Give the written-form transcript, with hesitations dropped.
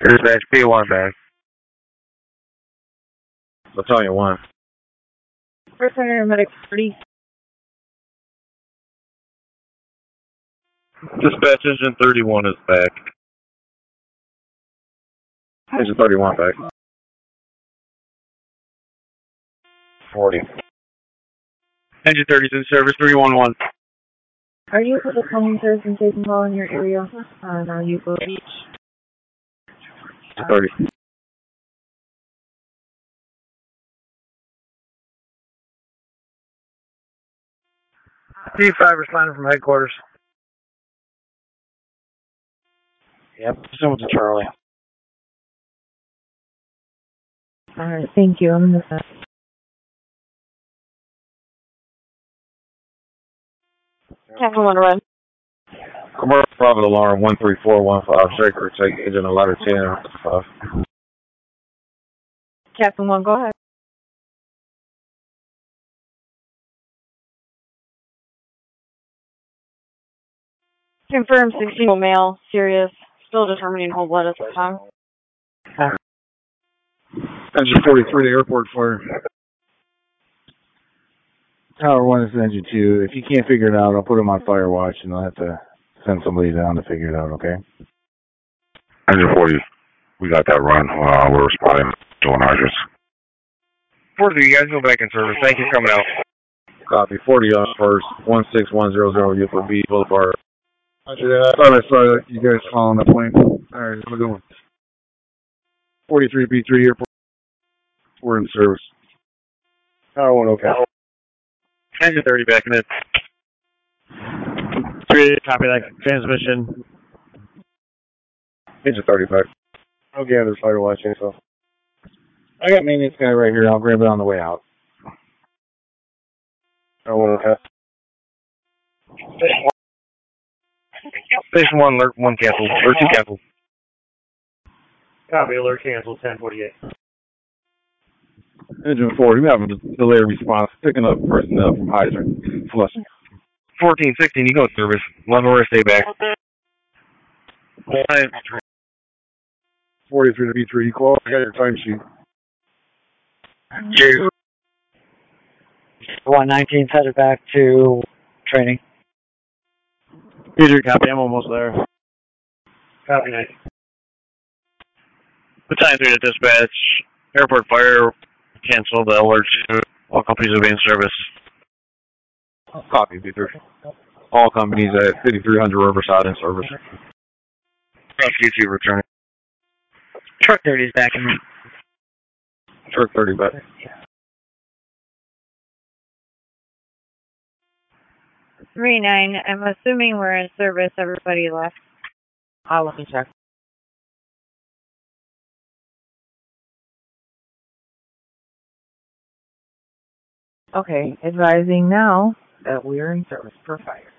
Dispatch P1 back. Battalion 1. First Medic 30. Dispatch Engine 31 is back. Engine 31 back. 40. Engine 32 service 311. Are you able to phone service and taking call in your area? Are you able to 30. D5 responding from headquarters. Yep, same with the Charlie. Alright, thank you. I'm gonna Captain 1 run. Commercial private alarm 13415 Shaker, take engine 1110. Captain 1, go ahead. Confirm 16 male, serious, still determining hold blood at the time. Engine 43 to airport fire. Tower 1 is engine 2. If you can't figure it out, I'll put him on fire watch and I'll have to send somebody down to figure it out, okay? Engine 40, we got that run. We're responding to an hydrants. 40, you guys go back in service. Thank you for coming out. Copy. 40 on first. 16100 Euclid B Boulevard. I thought I saw you guys following the plane. Alright, have a good one. 43 B3 airport. We're in service. Tower 1, okay. Engine 30 back in it. 3, copy that transmission. Engine 35. Okay, there's fire watching, so. I got maintenance guy right here. I'll grab it on the way out. Tower 1, okay. Station 1, alert 1 canceled. Alert 2 canceled. Copy, alert canceled, 1048. Engine 4, we have a delayed response, picking up personnel from hydrant. Flush. 14, 16, you go service. 11, stay back. 43 to B3, you call. I got your timesheet. 119 headed back to training. B3, copy, I'm almost there. Copy, 9. Battalion 3 to dispatch. Airport fire canceled. Alert to all companies will be in service. Copy, B3. All companies at 5300 Riverside in service. YouTube returning. Truck 30 is back in. Truck 30 back. Three 9. I'm assuming we're in service. Everybody left. Let me check. Okay, advising now that we are in service for fire.